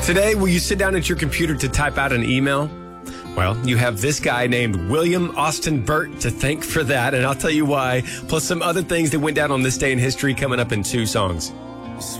Today, will you sit down at your computer to type out an email? Well, you have this guy named William Austin Burt to thank for that, and I'll tell you why, plus some other things that went down on this day in history coming up in 2 songs.